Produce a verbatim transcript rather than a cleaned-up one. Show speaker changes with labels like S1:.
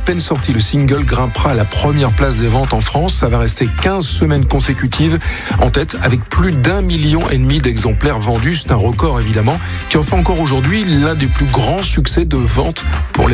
S1: peine sorti, le single grimpera à la première place des ventes en France. Ça va rester quinze semaines consécutives en tête avec plus d'un million et demi d'exemplaires vendus. C'est un record évidemment qui en fait encore aujourd'hui l'un des plus grands succès de vente pour les